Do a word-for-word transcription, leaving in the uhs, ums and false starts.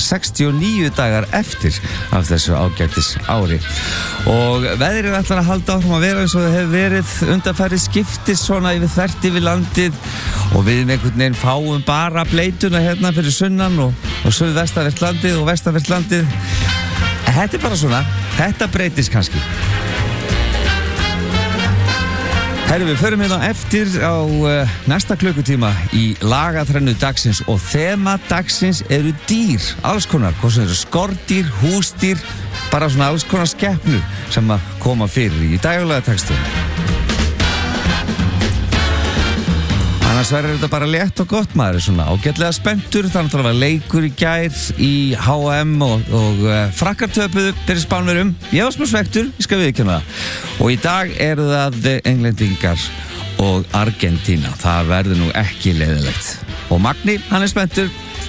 sextíu og níu dagar eftir af þessu ágætis ári. Og veðrið ætlar að halda áfram að vera eins og það hefur verið undanfarið, skiptist svona yfir þvert yfir landið og við með einhvern veginn fáum bara bleituna hérna fyrir sunnan og, og suðvestanvert landið og vestanvert landið. Þetta er bara svona, þetta breytist kannski. Herru, við förum hérna eftir á uh, næsta klukkutíma í lagaþrennu dagsins og þema dagsins eru dýr, alls konar, hvað sem eru skordýr, húsdýr, bara svona alls konar skepnur sem að koma fyrir í daglega textum. Annars verður þetta bara létt og gott, maður er svona ágætlega spenntur, þannig að það var leikur í gær í H M og, og uh, frakkartöpuðu fyrir Spánverjum. Ég var smá svektur, ég skal viðurkenna það. Og í dag eru það Englendingar og Argentína. Það verður nú ekki leiðilegt. Og Magni, hann er spenntur,